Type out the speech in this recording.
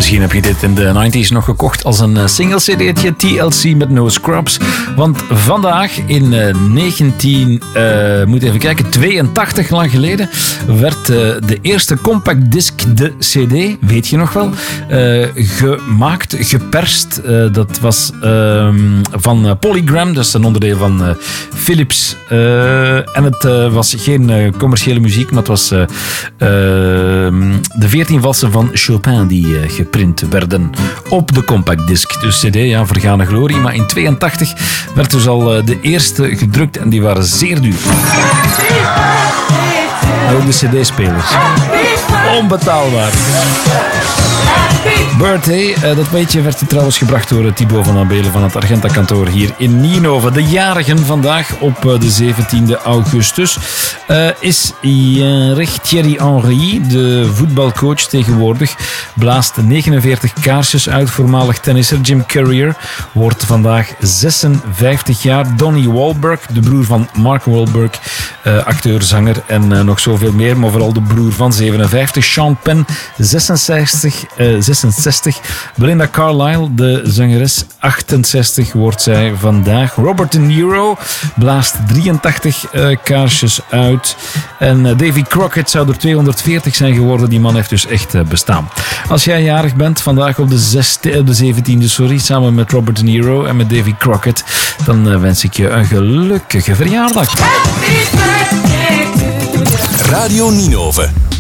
Misschien heb je dit in de 90s nog gekocht als een single cd'tje, TLC met No Scrubs. Want vandaag in 82 lang geleden, werd de eerste compact disc, de cd, weet je nog wel, gemaakt, geperst. Dat was van Polygram, dat is een onderdeel van Philips. En het was geen commerciële muziek, maar het was de 14 valsen van Chopin die geprint werden op de compact disc. Dus cd, ja, vergane glorie. Maar in 82 werd dus al de eerste gedrukt en die waren zeer duur. En ook de cd-spelers. Onbetaalbaar. Birthday, dat weetje werd trouwens gebracht door Thibaut van Abelen van het Argenta-kantoor hier in Nienhoven. De jarigen vandaag op de 17e augustus is Thierry Henry, de voetbalcoach tegenwoordig, blaast 49 kaarsjes uit. Voormalig tennisser Jim Courier wordt vandaag 56 jaar. Donnie Wahlberg, de broer van Mark Wahlberg, acteur, zanger en nog zoveel meer, maar vooral de broer van 57. Sean Penn, 66. Belinda Carlisle, de zangeres, 68 wordt zij vandaag. Robert De Niro blaast 83 kaarsjes uit. En Davy Crockett zou er 240 zijn geworden. Die man heeft dus echt bestaan. Als jij jarig bent, vandaag op de 17e, samen met Robert De Niro en met Davy Crockett, dan wens ik je een gelukkige verjaardag. Radio Nienhoven.